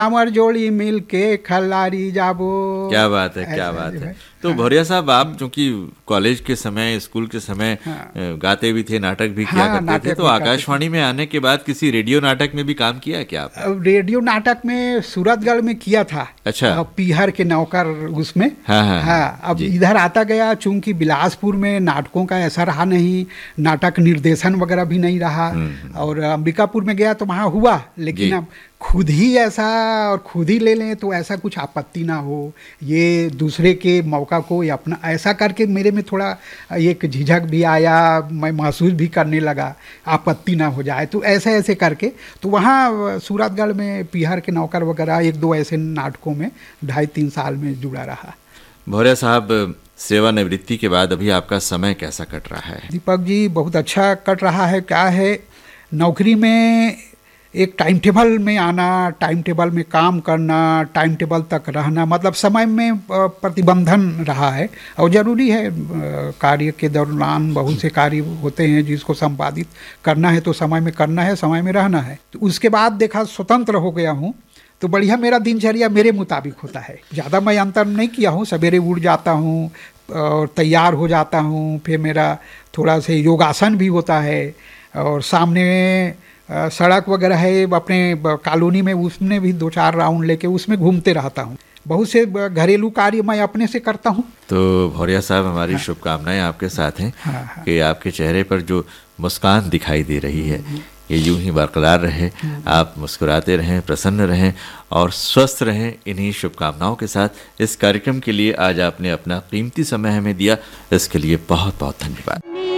अमर जोड़ी मिल के खल्लारी जाबो। क्या बात है, क्या बात है। तो भौरिया साहब, आप चूंकि कॉलेज के समय, स्कूल के समय गाते भी थे, नाटक भी किया करते थे, तो आकाशवाणी में आने के बाद किसी रेडियो नाटक में भी काम किया है क्या आपने? रेडियो नाटक में सूरतगढ़ में किया था। अच्छा। पीहर के नौकर उसमें। हाँ, अब इधर आता गया, चूंकि बिलासपुर में नाटकों का ऐसा रहा नहीं, नाटक निर्देशन वगैरह भी नहीं रहा, और अंबिकापुर में गया तो वहाँ हुआ, लेकिन अब खुद ही ऐसा और खुद ही ले लें तो ऐसा कुछ आपत्ति ना हो, ये दूसरे के मौका को या अपना ऐसा करके मेरे में थोड़ा एक झिझक भी आया, मैं महसूस भी करने लगा आपत्ति ना हो जाए, तो ऐसे ऐसे करके तो वहाँ सूरतगढ़ में पीहर के नौकर वगैरह 1-2 ऐसे नाटकों में 2.5-3 साल में जुड़ा रहा। भौरिया साहब, सेवानिवृत्ति के बाद अभी आपका समय कैसा कट रहा है? दीपक जी, बहुत अच्छा कट रहा है। क्या है, नौकरी में एक टाइम टेबल में आना, टाइम टेबल में काम करना, टाइम टेबल तक रहना, मतलब समय में प्रतिबंधन रहा है, और ज़रूरी है। कार्य के दौरान बहुत से कार्य होते हैं जिसको संपादित करना है तो समय में करना है, समय में रहना है। तो उसके बाद देखा स्वतंत्र हो गया हूँ तो बढ़िया मेरा दिनचर्या मेरे मुताबिक होता है। ज़्यादा मैं अंतर नहीं किया हूँ, सवेरे उठ जाता हूँ और तैयार हो जाता हूँ, फिर मेरा थोड़ा से योगासन भी होता है, और सामने सड़क वगैरह है अपने कॉलोनी में, उसमें भी 2-4 राउंड लेके उसमें घूमते रहता हूँ। बहुत से घरेलू कार्य मैं अपने से करता हूँ। तो भौरिया साहब, हमारी शुभकामनाएं आपके साथ हैं कि आपके चेहरे पर जो मुस्कान दिखाई दे रही है ये यूं ही बरकरार रहे, आप मुस्कुराते रहें, प्रसन्न रहें और स्वस्थ रहें। इन्हीं शुभकामनाओं के साथ इस कार्यक्रम के लिए आज आपने अपना कीमती समय हमें दिया, इसके लिए बहुत बहुत धन्यवाद।